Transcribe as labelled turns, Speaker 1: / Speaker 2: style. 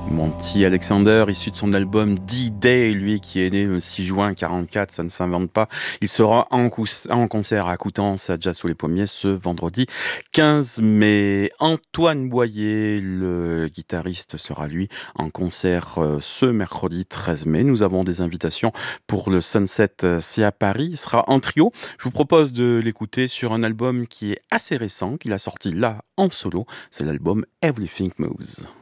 Speaker 1: Monty Alexander, issu de son album D-Day, lui qui est né le 6 juin 44, ça ne s'invente pas. Il sera en concert à Coutances, à Jazz sous les Pommiers, ce vendredi 15 mai. Antoine Boyer, le guitariste, sera lui en concert ce mercredi 13 mai. Nous avons des invitations pour le Sunset, c'est à Paris. Il sera en trio. Je vous propose de l'écouter sur un album qui est assez récent, qu'il a sorti là en solo. C'est l'album Everything Moves.